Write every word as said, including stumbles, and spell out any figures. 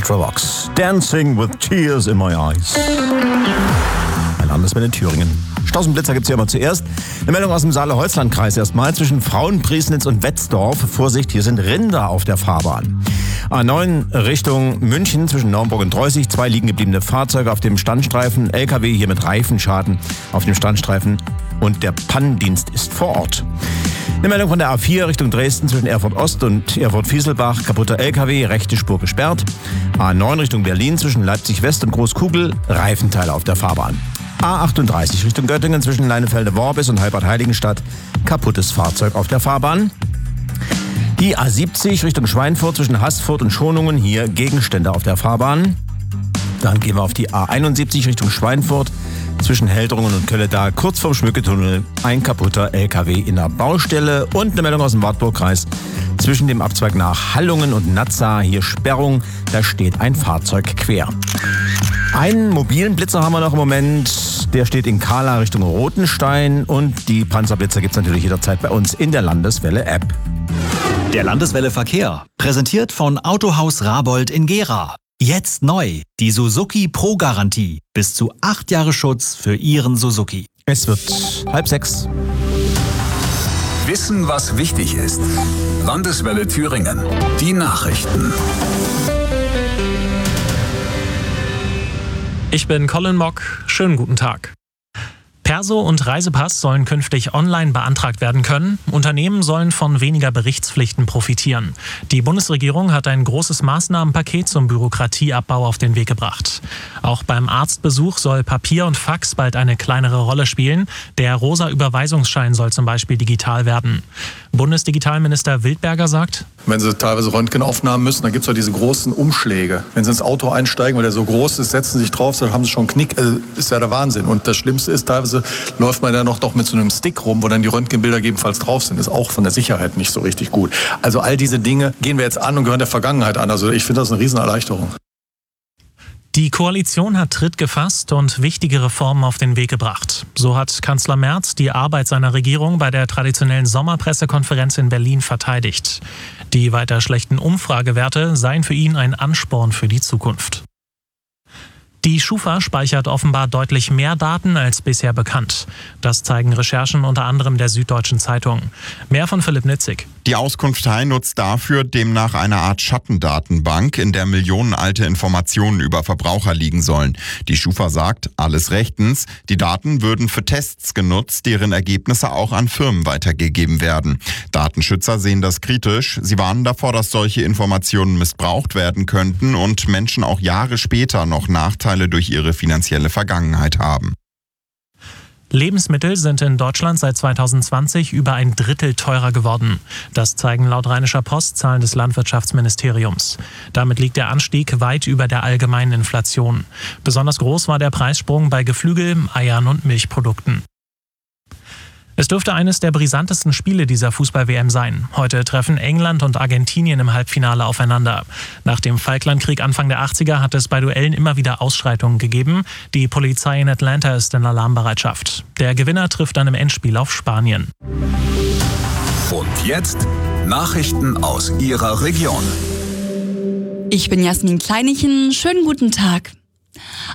Ultravox. Dancing with Tears in My Eyes. Ein Landeswelle Thüringen. Stausenblitzer gibt es hier immer zuerst. Eine Meldung aus dem Saale-Holzland-Kreis erstmal. Zwischen Frauenpriesnitz und Wetzdorf. Vorsicht, hier sind Rinder auf der Fahrbahn. A neun Richtung München zwischen Naumburg und Dreußig. Zwei liegen gebliebene Fahrzeuge auf dem Standstreifen. L K W hier mit Reifenschaden auf dem Standstreifen. Und der Pannendienst ist vor Ort. Eine Meldung von der A vier Richtung Dresden zwischen Erfurt Ost und Erfurt Fieselbach. Kaputter L K W, rechte Spur gesperrt. A neun Richtung Berlin zwischen Leipzig West und Großkugel. Reifenteile auf der Fahrbahn. A achtunddreißig Richtung Göttingen zwischen Leinefelde-Worbis und Halbert-Heiligenstadt. Kaputtes Fahrzeug auf der Fahrbahn. Die A siebzig Richtung Schweinfurt zwischen Haßfurt und Schonungen. Hier Gegenstände auf der Fahrbahn. Dann gehen wir auf die A einundsiebzig Richtung Schweinfurt zwischen Heldrungen und Kölletal. Kurz vorm Schmücketunnel ein kaputter L K W in der Baustelle. Und eine Meldung aus dem Wartburgkreis zwischen dem Abzweig nach Hallungen und Natzah. Hier Sperrung, da steht ein Fahrzeug quer. Einen mobilen Blitzer haben wir noch im Moment. Der steht in Kahla Richtung Rotenstein. Und die Panzerblitzer gibt es natürlich jederzeit bei uns in der Landeswelle-App. Der Landeswelle Verkehr, präsentiert von Autohaus Rabold in Gera. Jetzt neu, die Suzuki Pro-Garantie. Bis zu acht Jahre Schutz für Ihren Suzuki. Es wird halb sechs. Wissen, was wichtig ist. Landeswelle Thüringen. Die Nachrichten. Ich bin Colin Mock. Schönen guten Tag. Perso und Reisepass sollen künftig online beantragt werden können. Unternehmen sollen von weniger Berichtspflichten profitieren. Die Bundesregierung hat ein großes Maßnahmenpaket zum Bürokratieabbau auf den Weg gebracht. Auch beim Arztbesuch soll Papier und Fax bald eine kleinere Rolle spielen. Der rosa Überweisungsschein soll zum Beispiel digital werden. Bundesdigitalminister Wildberger sagt: Wenn Sie teilweise Röntgenaufnahmen müssen, dann gibt es ja diese großen Umschläge. Wenn Sie ins Auto einsteigen, weil der so groß ist, setzen Sie sich drauf, dann haben Sie schon einen Knick. Also ist ja der Wahnsinn. Und das Schlimmste ist, teilweise läuft man ja noch doch mit so einem Stick rum, wo dann die Röntgenbilder gegebenenfalls drauf sind. Ist auch von der Sicherheit nicht so richtig gut. Also all diese Dinge gehen wir jetzt an und gehören der Vergangenheit an. Also ich finde das eine Riesenerleichterung. Die Koalition hat Tritt gefasst und wichtige Reformen auf den Weg gebracht. So hat Kanzler Merz die Arbeit seiner Regierung bei der traditionellen Sommerpressekonferenz in Berlin verteidigt. Die weiter schlechten Umfragewerte seien für ihn ein Ansporn für die Zukunft. Die Schufa speichert offenbar deutlich mehr Daten als bisher bekannt. Das zeigen Recherchen unter anderem der Süddeutschen Zeitung. Mehr von Philipp Nitzig. Die Auskunftei nutzt dafür demnach eine Art Schattendatenbank, in der millionenalte Informationen über Verbraucher liegen sollen. Die Schufa sagt, alles rechtens. Die Daten würden für Tests genutzt, deren Ergebnisse auch an Firmen weitergegeben werden. Datenschützer sehen das kritisch. Sie warnen davor, dass solche Informationen missbraucht werden könnten und Menschen auch Jahre später noch Nachteile durch ihre finanzielle Vergangenheit haben. Lebensmittel sind in Deutschland seit zweitausendzwanzig über ein Drittel teurer geworden. Das zeigen laut Rheinischer Post Zahlen des Landwirtschaftsministeriums. Damit liegt der Anstieg weit über der allgemeinen Inflation. Besonders groß war der Preissprung bei Geflügel, Eiern und Milchprodukten. Es dürfte eines der brisantesten Spiele dieser Fußball-W M sein. Heute treffen England und Argentinien im Halbfinale aufeinander. Nach dem Falklandkrieg Anfang der achtziger hat es bei Duellen immer wieder Ausschreitungen gegeben. Die Polizei in Atlanta ist in Alarmbereitschaft. Der Gewinner trifft dann im Endspiel auf Spanien. Und jetzt Nachrichten aus Ihrer Region. Ich bin Jasmin Kleinichen. Schönen guten Tag.